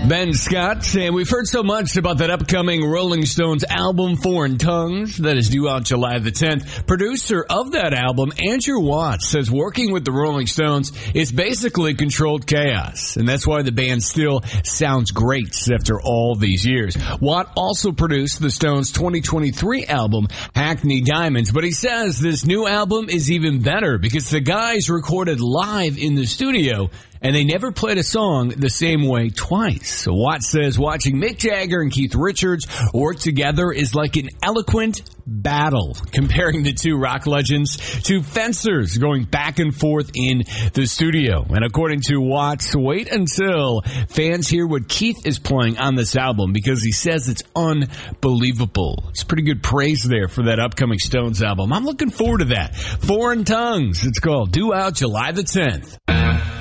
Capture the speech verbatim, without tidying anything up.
Ben Scott, and we've heard so much about that upcoming Rolling Stones album, Foreign Tongues, that is due out July the tenth. Producer of that album, Andrew Watts, says working with the Rolling Stones is basically controlled chaos, and that's why the band still sounds great after all these years. Watt also produced the Stones' twenty twenty-three album, Hackney Diamonds, but he says this new album is even better because the guys recorded live in the studio, and they never played a song the same way twice. So Watts says watching Mick Jagger and Keith Richards work together is like an eloquent battle, comparing the two rock legends to fencers going back and forth in the studio. And according to Watts, wait until fans hear what Keith is playing on this album because he says it's unbelievable. It's pretty good praise there for that upcoming Stones album. I'm looking forward to that. Foreign Tongues, it's called, due out July the tenth.